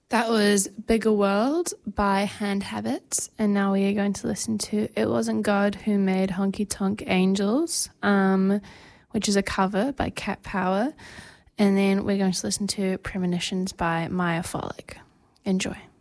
That was Bigger World by Hand Habits, and now we are going to listen to It Wasn't God Who Made Honky Tonk Angels, which is a cover by Cat Power, and then we're going to listen to Premonitions by Maya Follick. Enjoy.